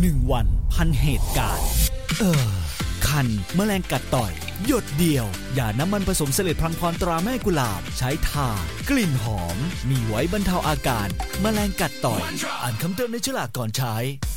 1 วันพันเหตุการณ์คันแมลงกัดต่อยหยดเดียวยาน้ำมันผสมเสลดพลังพรตราแม่กุหลาบใช้ทากลิ่นหอมมีไว้บรรเทาอาการแมลงกัดต่อยอ่านคำเตือนในฉลากก่อนใช้